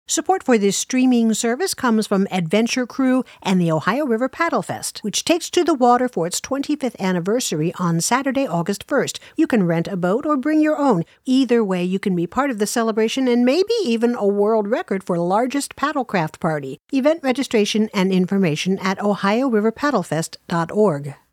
Support for this streaming service comes from Adventure Crew and the Ohio River Paddle Fest, which takes to the water for its 25th anniversary on Saturday, August 1st. You can rent a boat or bring your own. Either way, you can be part of the celebration and maybe even a world record for largest paddlecraft party. Event registration and information at ohioriverpaddlefest.org.